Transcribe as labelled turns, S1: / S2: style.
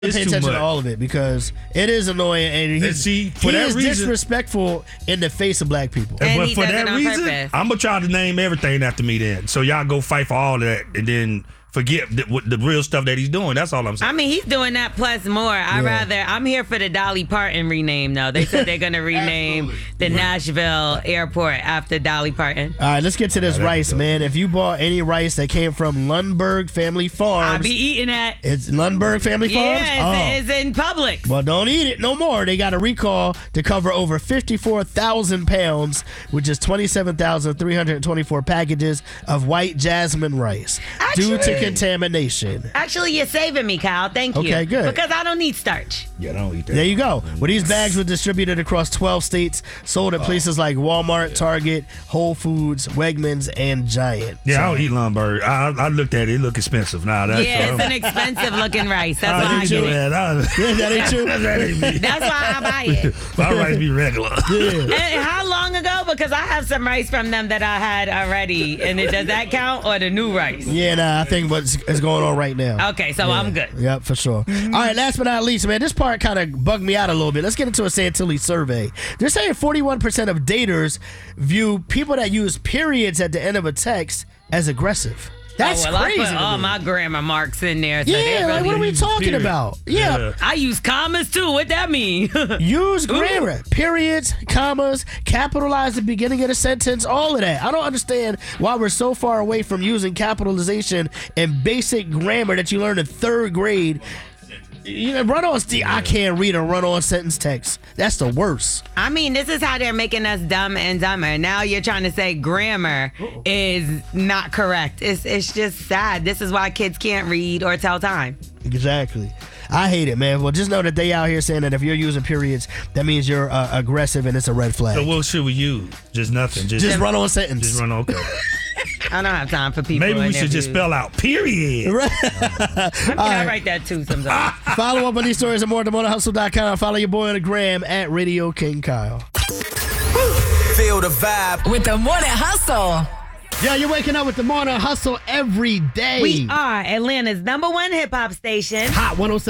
S1: Pay attention to all of it because it is annoying, and he is disrespectful in the face of black people.
S2: And for that reason, I'm gonna try to name everything after me then. So y'all go fight for all of that, and then forget the real stuff that he's doing. That's all I'm saying.
S3: I mean, he's doing that plus more. I'm here for the Dolly Parton rename, though. They said they're going to rename the Nashville airport after Dolly Parton.
S1: All right, let's get to this rice, man. If you bought any rice that came from Lundberg Family Farms.
S3: I'll be eating that.
S1: It's Lundberg Family Farms?
S3: Yeah, it's in Publix.
S1: Well, don't eat it no more. They got a recall to cover over 54,000 pounds, which is 27,324 packages of white jasmine rice. Due to contamination.
S3: Actually, you're saving me, Kyle. Thank you.
S1: Okay, good.
S3: Because I don't need starch.
S2: Yeah, I don't eat that.
S1: There you go. Well, these bags were distributed across 12 states, sold at places like Walmart, Target, Whole Foods, Wegmans, and Giant.
S2: Yeah, I don't eat Lundberg. I looked at it. It looked expensive.
S3: It's an expensive looking rice. That's why I get it.
S1: That ain't true.
S3: That's why I buy it.
S2: My rice be regular.
S3: And how long ago? Because I have some rice from them that I had already. And does that count or the new rice?
S1: Yeah, nah, I think what's going on right now.
S3: Okay, so I'm good.
S1: Yep, for sure. All right, last but not least, man, this part kind of bugged me out a little bit. Let's get into a Santilli survey. They're saying 41% of daters view people that use periods at the end of a text as aggressive. That's crazy.
S3: I put all my grammar marks in there. So
S1: like, what are we talking about? Yeah.
S3: I use commas too. What that mean?
S1: Use grammar. Periods, commas, capitalize the beginning of the sentence, all of that. I don't understand why we're so far away from using capitalization and basic grammar that you learn in third grade. I can't read a run-on sentence text. That's the worst.
S3: I mean, this is how they're making us dumb and dumber. Now you're trying to say grammar is not correct. It's just sad. This is why kids can't read or tell time.
S1: Exactly. I hate it, man. Well, just know that they out here saying that if you're using periods, that means you're aggressive and it's a red flag.
S2: So what should we use? Just nothing.
S1: Just run-on sentence.
S2: Just run-on. Okay.
S3: I don't have time for people.
S2: Maybe we should just spell out period.
S3: I write that too sometimes.
S1: Follow up on these stories and more at themotorhustle.com. Follow your boy on the gram at Radio King Kyle.
S4: Feel the vibe
S5: with the Morning Hustle.
S1: Yeah, you're waking up with the Morning Hustle every day.
S3: We are Atlanta's #1 hip hop station.
S1: Hot 107.